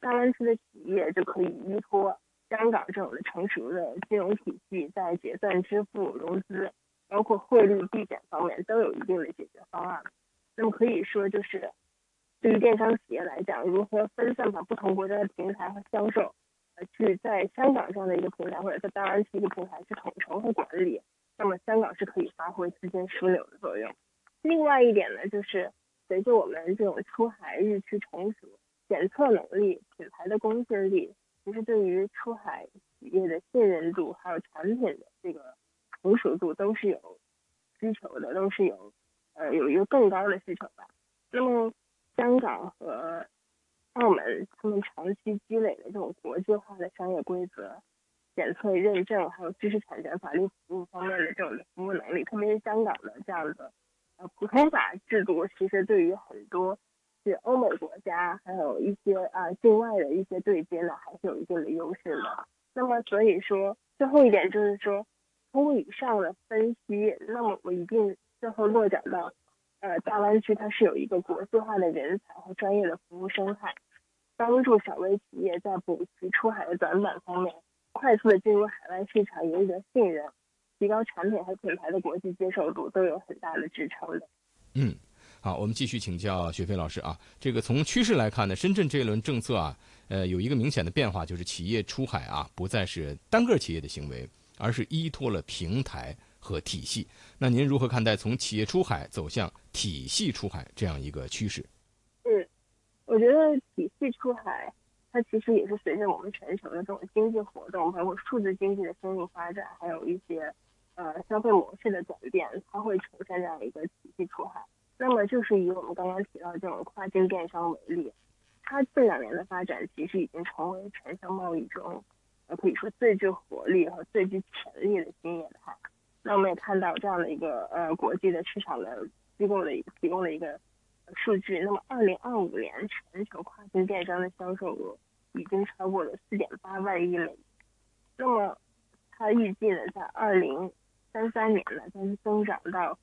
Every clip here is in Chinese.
大湾区的企业就可以依托香港这种的成熟的金融体系，在结算、支付、融资，包括汇率、避险方面都有一定的解决方案。那么可以说，就是对于电商企业来讲，如何分散把不同国家的平台和销售，去在香港这样的一个平台或者在大湾区一个平台去统筹和管理，那么香港是可以发挥资金枢纽的作用。另外一点呢，就是随着我们这种出海日趋成熟，检测能力、品牌的公信力，其实对于出海企业的信任度，还有产品的这个成熟度都是有需求的，都是有一个更高的需求吧。那么香港和澳门他们长期积累的这种国际化的商业规则、检测认证，还有知识产权、法律服务方面的这种服务能力，特别是香港的这样的普通法制度，其实对于很多是欧美国家，还有一些境外的一些对接呢，还是有一定的优势的。那么所以说，最后一点就是说，通过以上的分析，那么我一定最后落脚到大湾区它是有一个国际化的人才和专业的服务生态，帮助小微企业在补齐出海的短板方面，快速的进入海外市场，赢得信任，提高产品和品牌的国际接受度，都有很大的支撑的。 好，我们继续请教雪飞老师啊。这个从趋势来看呢，深圳这一轮政策啊，有一个明显的变化，就是企业出海啊，不再是单个企业的行为，而是依托了平台和体系。那您如何看待从企业出海走向体系出海这样一个趋势？ 我觉得体系出海，它其实也是随着我们全球的这种经济活动，包括数字经济的深入发展，还有一些消费模式的转变，它会呈现这样一个体系出海。那么就是以我们刚刚提到这种跨境电商为例，它这2年的发展其实已经成为全球贸易中可以说最具活力和最具潜力的新业态。那我们也看到这样的一个国际的市场的机构的提供的一个数据，那么2025年全球跨境电商的销售额已经超过了4.8万亿美元。那么它预计呢，在2033年呢，将增长到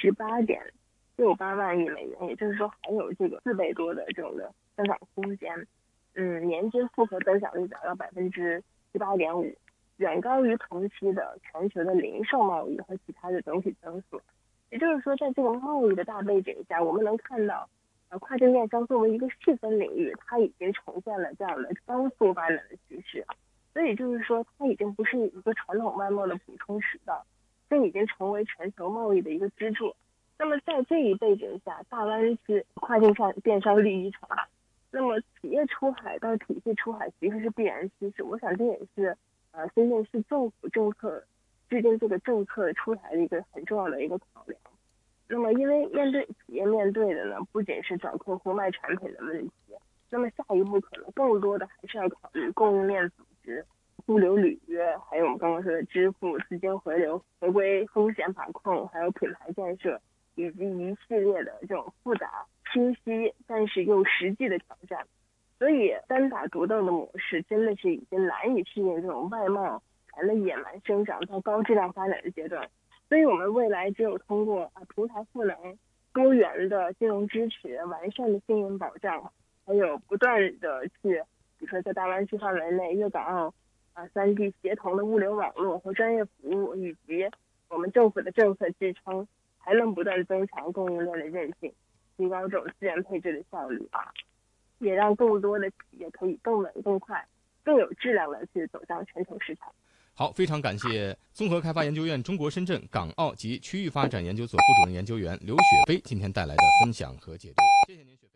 18.68万亿美元，也就是说还有这个4倍多的这种的增长空间。年均复合增长率达到18.5%，远高于同期的全球的零售贸易和其他的整体增速。也就是说，在这个贸易的大背景下，我们能看到，跨境电商作为一个细分领域，它已经呈现了这样的高速发展的趋势。所以就是说，它已经不是一个传统外贸的补充渠道，这已经成为全球贸易的一个支柱。那么在这一背景下，大湾区跨境电商利益场，那么企业出海到体系出海其实是必然趋势。我想这也是深圳市政府政策制定这个政策出台的一个很重要的一个考量。那么因为企业面对的呢，不仅是找客户卖产品的问题，那么下一步可能更多的还是要考虑供应链组织、物流履约，还有我们刚刚说的支付、资金回流、合规风险把控，还有品牌建设，以及一系列的这种复杂、清晰但是又实际的挑战。所以单打独斗的模式真的是已经难以适应这种外贸前的野蛮生长到高质量发展的阶段。所以我们未来只有通过平台赋能、多元的金融支持、完善的信用保障，还有不断的去，比如说在大湾区范围内粤港澳3地协同的物流网络和专业服务，以及我们政府的政策支撑，才能不断增强供应链的韧性，提高这种资源配置的效率，也让更多的企业可以更稳、更快、更有质量的去走向全球市场。 好，非常感谢综合开发研究院中国深圳、港澳及区域发展研究所副主任研究员刘雪飞今天带来的分享和解读。谢谢您，雪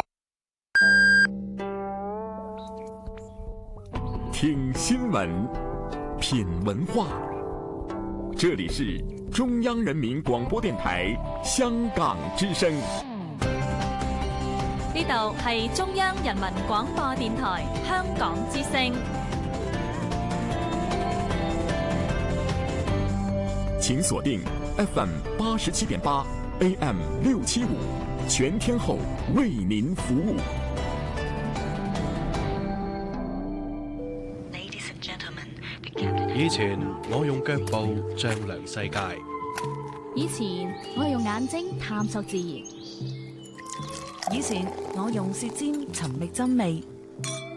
飞。听新闻，品文化，这里是中央人民广播电台香港之声。 呢度係中央人民廣播電台香港之聲。 请锁定 FM 87.8 AM 675，全天候为您服务。 以前我用腳步丈量世界， 以前我係用眼睛探索自然， 以前我用舌尖尋覓真味。